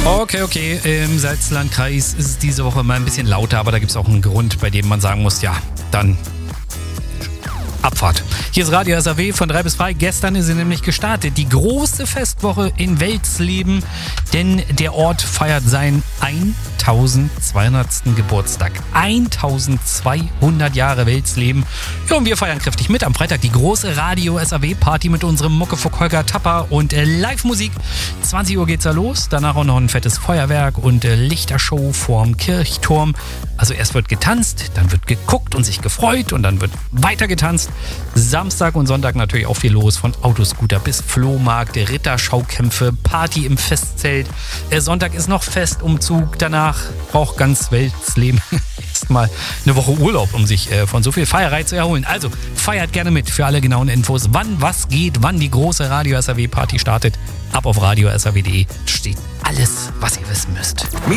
Okay. Im Salzlandkreis ist es diese Woche mal ein bisschen lauter, aber da gibt es auch einen Grund, bei dem man sagen muss, ja, dann Abfahrt. Hier ist Radio SAW von 3 bis 5. Gestern ist sie nämlich gestartet. Die große Festwoche in Welsleben, denn der Ort feiert seinen 1200. Geburtstag. 1200 Jahre Welsleben. Ja, und wir feiern kräftig mit. Am Freitag die große Radio SAW Party mit unserem Muckefuck Holger Tapper und Live-Musik. 20 Uhr geht's da los. Danach auch noch ein fettes Feuerwerk und Lichtershow vorm Kirchturm. Also erst wird getanzt, dann wird geguckt und sich gefreut und dann wird weiter getanzt. Samstag und Sonntag natürlich auch viel los, von Autoscooter bis Flohmarkt, Ritterschaukämpfe, Party im Festzelt. Sonntag ist noch Festumzug, danach braucht ganz Welsleben erstmal eine Woche Urlaub, um sich von so viel Feierei zu erholen. Also feiert gerne mit für alle genauen Infos, wann was geht, wann die große Radio SAW Party startet. Ab auf radio-saw.de steht alles, was ihr wissen müsst.